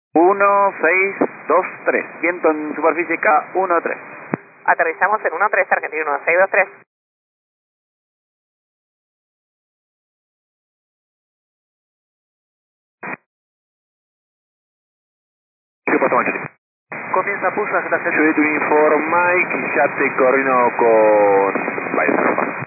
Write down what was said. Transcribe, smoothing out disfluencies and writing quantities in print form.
1623. Viento en superficie K13. Aterrizamos en 13, Argentina 1623. Comienza pulsa Z7 Uniform Mike y ya te coordino con Bayer.